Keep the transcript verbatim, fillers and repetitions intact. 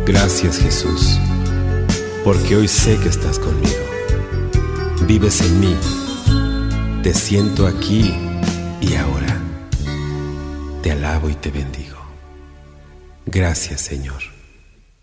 Gracias, Jesús, porque hoy sé que estás conmigo. Vives en mí, te siento aquí y ahora. Te alabo y te bendigo. Gracias, Señor.